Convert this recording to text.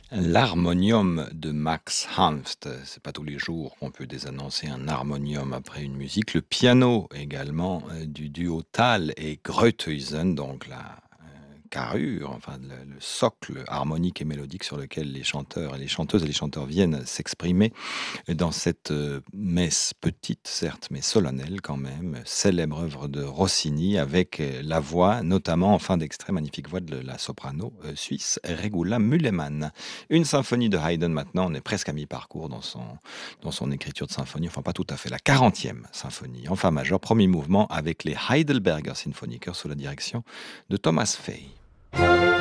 L'harmonium de Max Hanft, c'est pas tous les jours qu'on peut désannoncer un harmonium après une musique. Le piano également, du duo Thal et Gruithuysen, donc la, carrure, enfin le socle harmonique et mélodique sur lequel les chanteurs et les chanteuses et les chanteurs viennent s'exprimer dans cette, messe petite certes, mais solennelle quand même, célèbre œuvre de Rossini avec, la voix notamment en fin d'extrait, magnifique voix de la soprano, suisse Regula Müllemann. Une symphonie de Haydn maintenant, on est presque à mi-parcours dans son écriture de symphonie, enfin pas tout à fait, la 40e symphonie en fa majeur, premier mouvement avec les Heidelberger Sinfoniker sous la direction de Thomas Fay.